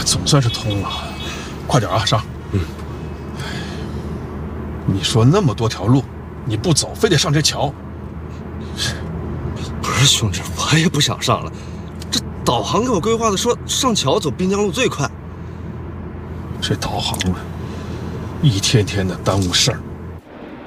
总算是通了，快点啊，上。你说那么多条路，你不走，非得上这桥。 不是兄弟，我也不想上了。这导航给我规划的说上桥走滨江路最快。 这导航啊，一天天的耽误事儿。